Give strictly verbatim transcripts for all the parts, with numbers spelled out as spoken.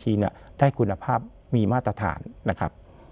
ชีเนี่ยได้คุณภาพมีมาตรฐานนะครับ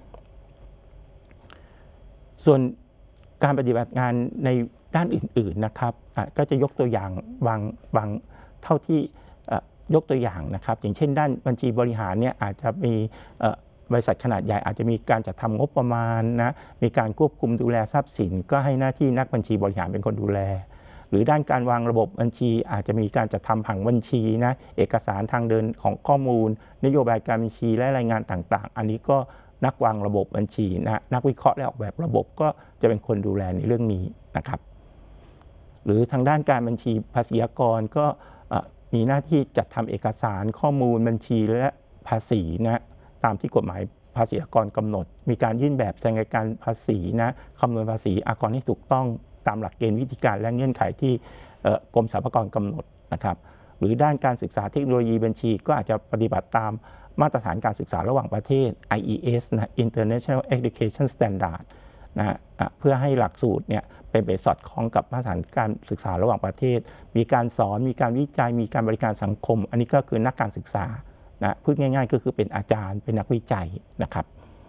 ส่วนการปฏิบัติงานในด้านอื่นๆนะครับก็จะยกตัวอย่างบางบางเท่าที่ยกตัวอย่างนะครับอย่างเช่นด้านบัญชีบริหารเนี่ยอาจจะมีบริษัทขนาดใหญ่อาจจะมีการจัดทำงบประมาณนะมีการควบคุมดูแลทรัพย์สินก็ให้หน้าที่นักบัญชีบริหารเป็นคนดูแลหรือด้านการวางระบบบัญชีอาจจะมีการจัดทำผังบัญชีนะเอกสารทางเดินของข้อมูลนโยบายการบัญชีและรายงานต่างๆอันนี้ก็นักวางระบบบัญชีนะนักวิเคราะห์และออกแบบระบบก็จะเป็นคนดูแลในเรื่องนี้นะครับหรือทางด้านการบัญชีภาษีอากรก็มีหน้าที่จัดทำเอกสารข้อมูลบัญชีและภาษีนะตามที่กฎหมายภาษีอากรกำหนดมีการยื่นแบบแสดงการภาษีนะคำนวณภาษีอากรให้ถูกต้องตามหลักเกณฑ์วิธีการและเงื่อนไขที่กรมสรรพากรกำหนดนะครับหรือด้านการศึกษาเทคโนโลยีบัญชีก็อาจจะปฏิบัติตามมาตรฐานการศึกษาระหว่างประเทศ ไอ อี เอส นะ International Education Standard นะเพื่อให้หลักสูตรเนี่ยเป็นไปสอดคล้องกับมาตรฐานการศึกษาระหว่างประเทศมีการสอนมีการวิจัยมีการบริการสังคมอันนี้ก็คือนักการศึกษานะพูดง่ายๆก็คือเป็นอาจารย์เป็นนักวิจัยนะครับ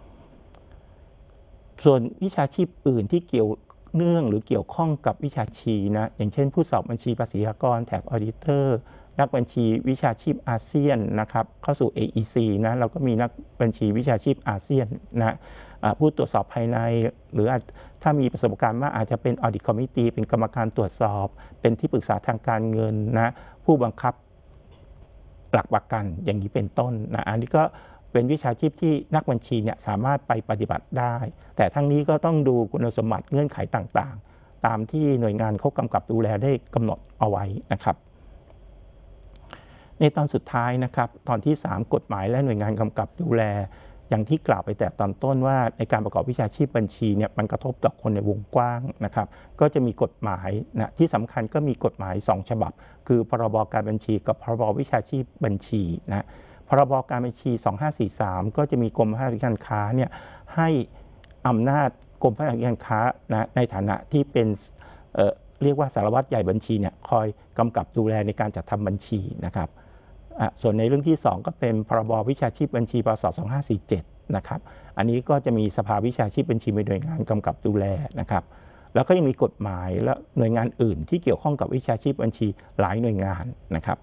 ส่วนวิชาชีพอื่นที่เกี่ยวเนื่องหรือเกี่ยวข้องกับวิชาชีนะอย่างเช่นผู้สอบบัญชีภาษีอากรแท็กออดิเตอร์นักบัญชีวิชาชีพอาเซียนนะครับเข้าสู่ เอ อี ซี นะเราก็มีนักบัญชีวิชาชีพอาเซียนนะผู้ตรวจสอบภายในหรือถ้ามีประสบการณ์ว่าอาจจะเป็น Audit Committee เป็นกรรมการตรวจสอบเป็นที่ปรึกษาทางการเงินนะผู้บังคับหลักประกันอย่างนี้เป็นต้นนะอันนี้ก็เป็นวิชาชีพที่นักบัญชีเนี่ยสามารถไปปฏิบัติได้แต่ทั้งนี้ก็ต้องดูคุณสมบัติเงื่อนไขต่างๆตามที่หน่วยงานเขากำกับดูแลได้กำหนดเอาไว้นะครับในตอนสุดท้ายนะครับตอนที่สามกฎหมายและหน่วยงานกำกับดูแลอย่างที่กล่าวไปแต่ตอนต้นว่าในการประกอบวิชาชีพบัญชีเนี่ยมันกระทบต่อคนในวงกว้างนะครับก็จะมีกฎหมายนะที่สำคัญก็มีกฎหมายสองฉบับคือพรบการบัญชีกับพรบวิชาชีพบัญชีนะพรบการบัญชีสองห้าสี่สามก็จะมีกรมพัฒนาการค้าเนี่ยให้อำนาจกรมพัฒนาการค้านะในฐานะที่เป็นเอ่อเรียกว่าสารวัตรใหญ่บัญชีเนี่ยคอยกำกับดูแลในการจัดทำบัญชีนะครับส่วนในเรื่องที่สองก็เป็นพรบวิชาชีพบัญชีพ.ศ. สองห้าสี่เจ็ดนะครับอันนี้ก็จะมีสภาวิชาชีพบัญชีเป็นหน่วยงานกำกับดูแลนะครับแล้วก็ยังมีกฎหมายและหน่วยงานอื่นที่เกี่ยวข้องกับวิชาชีพบัญชีหลายหน่วยงานนะครับ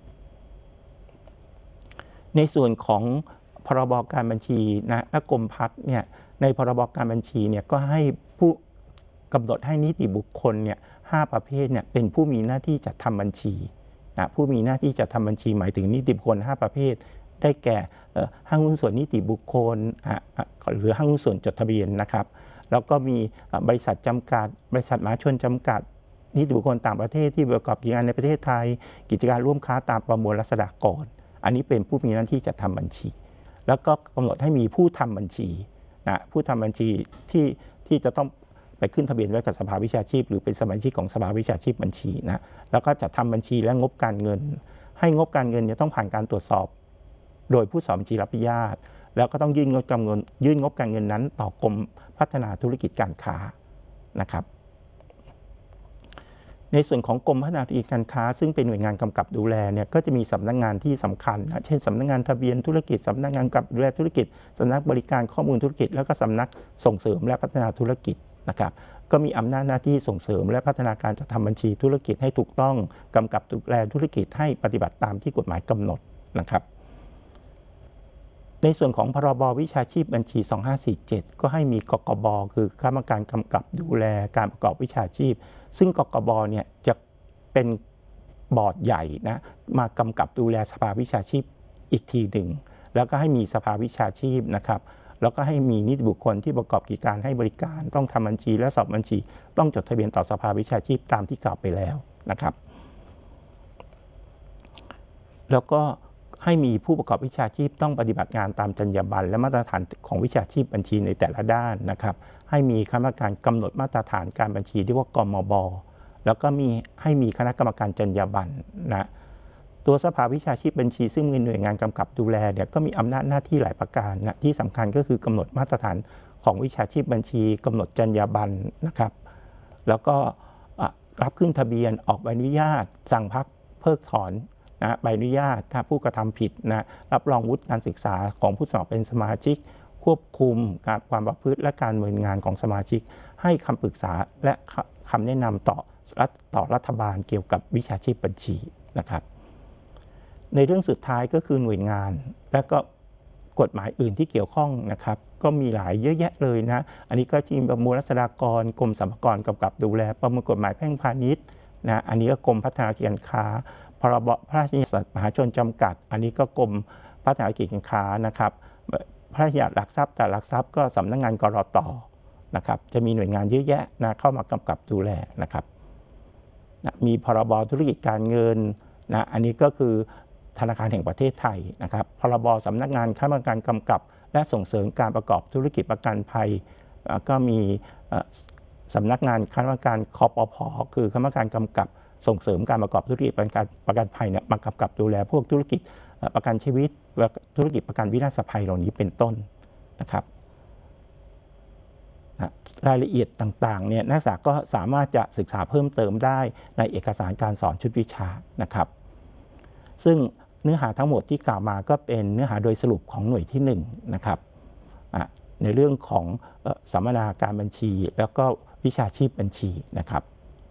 ในส่วนของพรบการบัญชีนะและกรมพัฒน์เนี่ยในพรบการบัญชีเนี่ยก็ให้ผู้กำหนดให้นิติบุคคลเนี่ยห้าประเภทเนี่ยเป็นผู้มีหน้าที่จัดทำบัญชีนะผู้มีหน้าที่จัดทำบัญชีหมายถึงนิติบุคคลห้าประเภทได้แก่ห้างหุ้นส่วนนิติบุคคลหรือห้างหุ้นส่วนจดทะเบียนนะครับแล้วก็มีบริษัทจำกัดบริษัทมหาชนจำกัดนิติบุคคลต่างประเทศที่ประกอบกิจการในประเทศไทยกิจการร่วมค้าตามประมวลรัษฎากรอันนี้เป็นผู้มีหน้าที่จัดทำบัญชีแล้วก็กำหนดให้มีผู้ทำบัญชีนะผู้ทำบัญชีที่ที่จะต้องไปขึ้นทะเบียนไว้กับสภาวิชาชีพหรือเป็นสมาชิกของสภาวิชาชีพบัญชีนะแล้วก็จัดทำบัญชีและงบการเงินให้งบการเงินเนี่ยต้องผ่านการตรวจสอบโดยผู้สอบบัญชีรับอนุญาตแล้วก็ต้องยื่นงบการเงินยื่นงบการเงินนั้นต่อกรมพัฒนาธุรกิจการค้านะครับในส่วนของกรมพัฒนาธุรกิจการค้าซึ่งเป็นหน่วยงานกำกับดูแลเนี่ยก็จะมีสำนักงานที่สำคัญนะเช่นสำนักงานทะเบียนธุรกิจสำนักงานกำกับดูแลธุรกิจสำนักบริการข้อมูลธุรกิจแล้วก็สำนักส่งเสริมและพัฒนาธุรกิจนะครับก็มีอำนาจหน้าที่ส่งเสริมและพัฒนาการจัดทำบัญชีธุรกิจให้ถูกต้องกำกับดูแลธุรกิจให้ปฏิบัติตามที่กฎหมายกำหนดนะครับในส่วนของพรบวิชาชีพบัญชีสองห้าสี่เจ็ดก็ให้มีกกบคือคณะกรรมการกำกับดูแลการประกอบวิชาชีพซึ่งกกบเนี่ยจะเป็นบอร์ดใหญ่นะมากำกับดูแลสภาวิชาชีพอีกทีหนึ่งแล้วก็ให้มีสภาวิชาชีพนะครับแล้วก็ให้มีนิติบุคคลที่ประกอบกิจการให้บริการต้องทำบัญชีและสอบบัญชีต้องจดทะเบียนต่อสภาวิชาชีพตามที่กล่าวไปแล้วนะครับแล้วก็ให้มีผู้ประกอบวิชาชีพต้องปฏิบัติงานตามจรรยาบรรณและมาตรฐานของวิชาชีพบัญชีในแต่ละด้านนะครับให้มีคณะกรรมการกำหนดมาตรฐานการบัญชีเรียกว่ากมบ.แล้วก็มีให้มีคณะกรรมการจรรยาบรรณนะตัวสภาวิชาชีพบัญชีซึ่งมีหน่วยงานกำกับดูแลเนี่ยก็มีอำนาจหน้าที่หลายประการนะที่สำคัญก็คือกำหนดมาตรฐานของวิชาชีพบัญชีกำหนดจรรยาบรรณนะครับแล้วก็รับขึ้นทะเบียนออกใบอนุญาตสั่งพักเพิกถอนนะใบอนุญาตถ้าผู้กระทำผิดนะรับรองวุฒิการศึกษาของผู้สมัครเป็นสมาชิกควบคุมการความประพฤติและการดำเนินงานของสมาชิกให้คำปรึกษาและคำแนะนำต่อต่อรัฐบาลเกี่ยวกับวิชาชีพบัญชีนะครับในเรื่องสุดท้ายก็คือหน่วยงานและก็กฎหมายอื่นที่เกี่ยวข้องนะครับก็มีหลายเยอะแยะเลยนะอันนี้ก็จะมีประมวลรัษฎากรกรมสรรพากรกำกับดูแลประมวลกฎหมายแพ่งพาณิชย์นะอันนี้ก็กรมพัฒนาการค้าพรบพระราชบัญญัติมหาชนจำกัดอันนี้ก็กรมพัฒนาการค้านะครับพระราชบัญญัติหลักทรัพย์แต่หลักทรัพย์ก็สำนักงานกรต.นะครับจะมีหน่วยงานเยอะแยะนะเข้ามากำกับดูแลนะครับนะมีพรบธุรกิจการเงินนะอันนี้ก็คือธนาคารแห่งประเทศไทยนะครับพรบสำนักงานคณะกรรมการกำกับและส่งเสริมการประกอบธุรกิจประกันภัยก็มีสำนักงานคณะกรรมการคปภ.คือคณะกรรมการกำกับส่งเสริมการประกอบธุรกิจประกันประกันภัยเนี่ยมากำกับดูแลพวกธุรกิจประกันชีวิตธุรกิจประกันวินาศภัยเหล่านี้เป็นต้นนะครับรายละเอียดต่างๆเนี่ยนักศึกษาก็สามารถจะศึกษาเพิ่มเติมได้ในเอกสารการสอนชุดวิชานะครับซึ่งเนื้อหาทั้งหมดที่กล่าวมาก็เป็นเนื้อหาโดยสรุปของหน่วยที่หนึ่งนะครับในเรื่องของสัมมนาการบัญชีแล้วก็วิชาชีพบัญชีนะครับ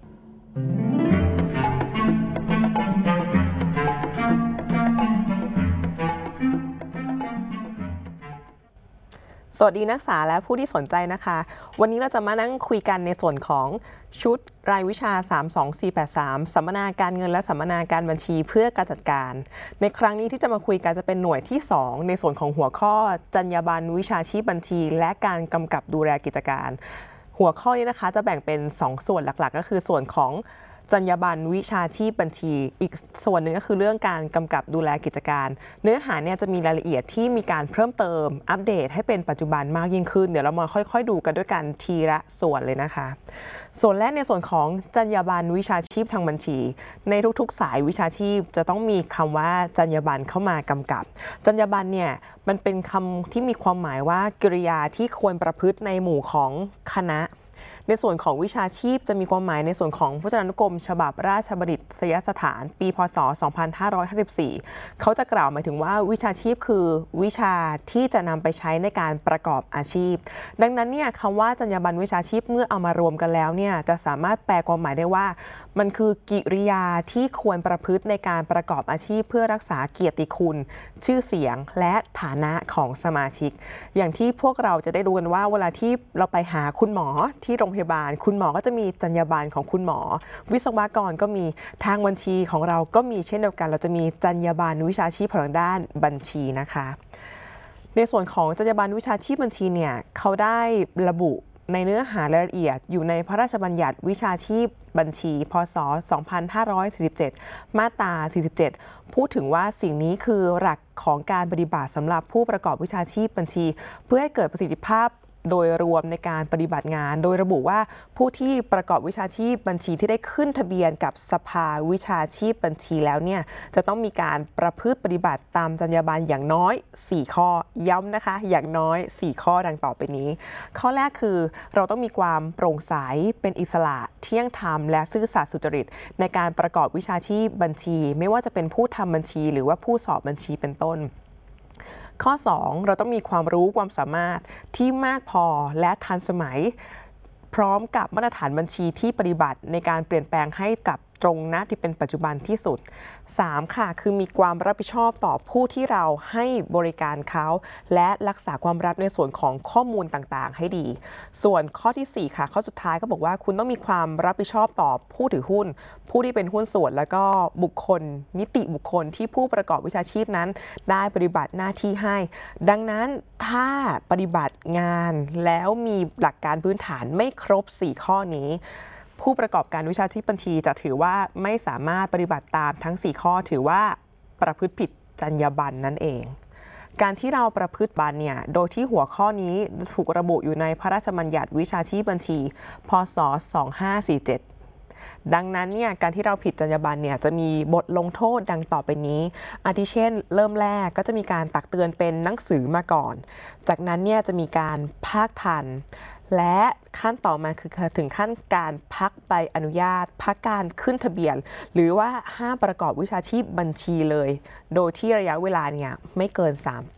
สวัสดีนักศึกษาและผู้ที่สนใจนะคะวันนี้เราจะมานั่งคุยกันในส่วนของชุดรายวิชาสาม สอง สี่ แปด สามสัมมนาการเงินและสัมมนาการบัญชีเพื่อการจัดการในครั้งนี้ที่จะมาคุยกันจะเป็นหน่วยที่สองในส่วนของหัวข้อจรรยาบรรณวิชาชีพบัญชีและการกำกับดูแลกิจการหัวข้อนี้นะคะจะแบ่งเป็นสองส่วนหลักๆก็คือส่วนของจรรยาบรรณวิชาชีพบัญชีอีกส่วนหนึ่งก็คือเรื่องการกำกับดูแลกิจการเนื้อหาเนี่ยจะมีรายละเอียดที่มีการเพิ่มเติมอัปเดตให้เป็นปัจจุบันมากยิ่งขึ้นเดี๋ยวเรามาค่อยๆดูกันด้วยกันทีละส่วนเลยนะคะส่วนแรกในส่วนของจรรยาบรรณวิชาชีพทางบัญชีในทุกๆสายวิชาชีพจะต้องมีคำว่าจรรยาบรรณเข้ามากำกับจรรยาบรรณเนี่ยมันเป็นคำที่มีความหมายว่ากิริยาที่ควรประพฤติในหมู่ของคณะในส่วนของวิชาชีพจะมีความหมายในส่วนของพจนานุกรมฉบับราชบัณฑิตยสถานปีพ.ศ. สองพันห้าร้อยห้าสิบสี่เขาจะกล่าวหมายถึงว่าวิชาชีพคือวิชาที่จะนำไปใช้ในการประกอบอาชีพดังนั้นเนี่ยคำว่าจรรยาบรรณวิชาชีพเมื่อเอามารวมกันแล้วเนี่ยจะสามารถแปลความหมายได้ว่ามันคือกิริยาที่ควรประพฤติในการประกอบอาชีพเพื่อรักษาเกียรติคุณชื่อเสียงและฐานะของสมาชิกอย่างที่พวกเราจะได้รู้กันว่าเวลาที่เราไปหาคุณหมอที่โรงพยาบาลคุณหมอก็จะมีจรรยาบรรณของคุณหมอวิศวกรก็มีทางบัญชีของเราก็มีเช่นเดียวกันเราจะมีจรรยาบรรณวิชาชีพทางด้านบัญชีนะคะในส่วนของจรรยาบรรณวิชาชีพบัญชีเนี่ยเขาได้ระบุในเนื้อหารายละเอียดอยู่ในพระราชบัญญัติวิชาชีพบัญชีพ.ศ. สองพันห้าร้อยสี่สิบเจ็ดมาตราสี่สิบเจ็ดพูดถึงว่าสิ่งนี้คือหลักของการปฏิบัติสำหรับผู้ประกอบวิชาชีพบัญชีเพื่อให้เกิดประสิทธิภาพโดยรวมในการปฏิบัติงานโดยระบุว่าผู้ที่ประกอบวิชาชีพบัญชีที่ได้ขึ้นทะเบียนกับสภาวิชาชีพบัญชีแล้วเนี่ยจะต้องมีการประพฤติปฏิบัติตามจรรยาบรรณอย่างน้อยสี่ข้อย้ำนะคะอย่างน้อยสี่ข้อดังต่อไปนี้ข้อแรกคือเราต้องมีความโปร่งใสเป็นอิสระเที่ยงธรรมและซื่อสัตย์สุจริตในการประกอบวิชาชีพบัญชีไม่ว่าจะเป็นผู้ทำบัญชีหรือว่าผู้สอบบัญชีเป็นต้นข้อสองเราต้องมีความรู้ความสามารถที่มากพอและทันสมัยพร้อมกับมาตรฐานบัญชีที่ปฏิบัติในการเปลี่ยนแปลงให้กับตรงหน้าที่เป็นปัจจุบันที่สุดสามค่ะคือมีความรับผิดชอบต่อผู้ที่เราให้บริการเขาและรักษาความลับในส่วนของข้อมูลต่างๆให้ดีส่วนข้อที่สี่ค่ะข้อสุดท้ายก็บอกว่าคุณต้องมีความรับผิดชอบต่อผู้ถือหุ้นผู้ที่เป็นหุ้นส่วนแล้วก็บุคคลนิติบุคคลที่ผู้ประกอบวิชาชีพนั้นได้ปฏิบัติหน้าที่ให้ดังนั้นถ้าปฏิบัติงานแล้วมีหลักการพื้นฐานไม่ครบสี่ข้อนี้ผู้ประกอบการวิชาชีพบัญชีจะถือว่าไม่สามารถปฏิบัติตามทั้งสี่ข้อถือว่าประพฤติผิดจรรยาบรรณนั่นเองการที่เราประพฤติบัญญัติเนี่ยโดยที่หัวข้อนี้ถูกระบุอยู่ในพระราชบัญญัติวิชาชีพบัญชีพ.ศ. สองพันห้าร้อยสี่สิบเจ็ดดังนั้นเนี่ยการที่เราผิดจรรยาบรรณเนี่ยจะมีบทลงโทษดังต่อไปนี้อาทิเช่นเริ่มแรกก็จะมีการตักเตือนเป็นหนังสือมาก่อนจากนั้นเนี่ยจะมีการภาคทันและขั้นต่อมาคือถึงขั้นการพักใบอนุญาต พักการขึ้นทะเบียน หรือว่าห้ามประกอบวิชาชีพบัญชีเลย โดยที่ระยะเวลาเนี่ยไม่เกินสาม